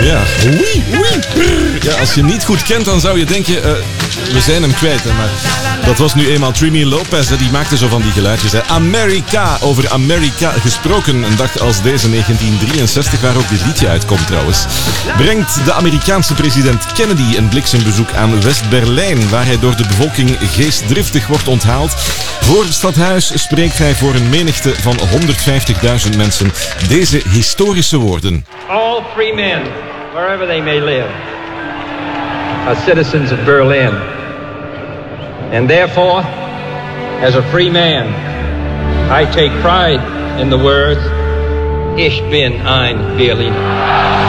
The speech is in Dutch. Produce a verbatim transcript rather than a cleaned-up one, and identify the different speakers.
Speaker 1: Ja, oui, oui. Ja, als je niet goed kent, dan zou je denken, uh, we zijn hem kwijt. Hè, maar dat was nu eenmaal Trini Lopez, hè, die maakte zo van die geluidjes. Hè. Amerika, over Amerika gesproken. Een dag als deze, negentien drieënzestig, waar ook dit liedje uitkomt trouwens. Brengt de Amerikaanse president Kennedy een bliksembezoek aan West-Berlijn, waar hij door de bevolking geestdriftig wordt onthaald. Voor het stadhuis spreekt hij voor een menigte van honderdvijftigduizend mensen deze historische woorden.
Speaker 2: All free men, wherever they may live, are citizens of Berlin. And therefore, as a free man, I take pride in the words, Ich bin ein Berliner.